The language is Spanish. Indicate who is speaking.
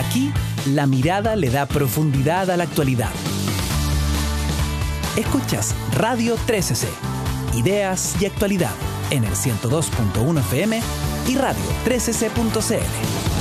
Speaker 1: Aquí, la mirada le da profundidad a la actualidad. Escuchas Radio 13C, ideas y actualidad en el 102.1 FM y radio 13c.cl.